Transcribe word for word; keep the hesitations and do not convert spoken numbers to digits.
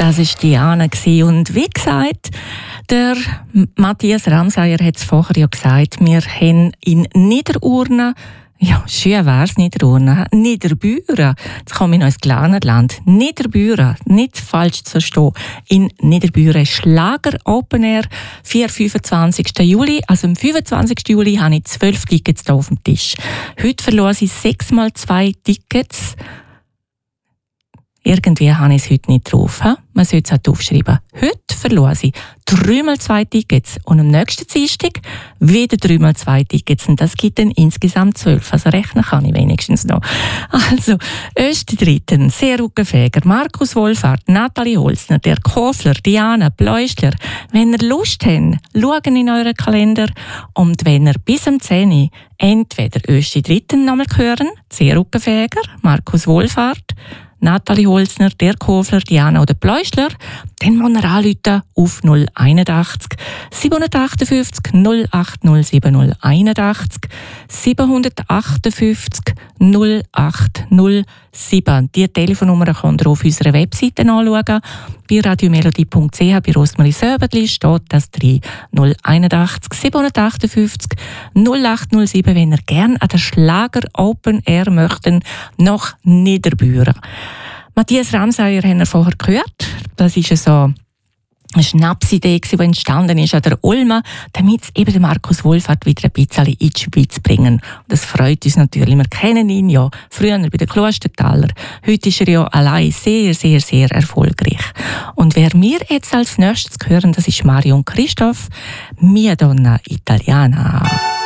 Das war Diana. Und wie gesagt, der Matthias Ramsayer hat es vorher ja gesagt, wir haben in Niederurne, ja, schön wär's, Niederurne, Niederbüren, jetzt komme ich noch ins Glarnerland, Niederbüren, nicht falsch zu verstehen, in Niederbüren Schlager Open Air, vier fünfundzwanzigsten Juli, also am fünfundzwanzigsten Juli habe ich zwölf Tickets hier auf dem Tisch. Heute verlor ich sechs mal zwei Tickets. Irgendwie habe ich es heute nicht drauf. He? Man sollte es halt aufschreiben. Heute verlor ich dreimal zwei Tickets und am nächsten Dienstag wieder dreimal zwei Tickets. Und das gibt dann insgesamt zwölf. Also rechnen kann ich wenigstens noch. Also, erste Dritten, Seeruckenfeger, Markus Wohlfahrt, Nathalie Holzner, der Kofler, Diana Bleustler. Wenn ihr Lust habt, schauen in euren Kalender. Und wenn ihr bis am zehn Uhr entweder erste Dritten nochmal hören, Seeruckenfeger, Markus Wohlfahrt, Nathalie Holzner, der Kofler, Diana oder Bleustler, dann muss er anrufen auf null einundachtzig siebenhundertachtundfünfzig null acht null sieben null einundachtzig siebenhundertachtundfünfzig null acht null sieben. Die Telefonnummer könnt ihr auf unserer Webseite anschauen. Bei radiomelodie punkt c h bei Rosmarie Söbertli steht das drin. null einundachtzig siebenhundertachtundfünfzig null acht null sieben, wenn ihr gerne an den Schlager Open Air möchten, nach Niederbüren. Matthias Ramsayer haben wir vorher gehört. Das ist so eine Schnapsidee, die entstanden ist an der Olma, damit sie eben den Markus Wohlfahrt wieder ein bisschen in die Schweiz bringen. Und das freut uns natürlich. Wir kennen ihn ja früher bei den Klostertaler. Heute ist er ja allein sehr, sehr, sehr erfolgreich. Und wer wir jetzt als nächstes hören, das ist Marion Christoph, Mia Donna Italiana.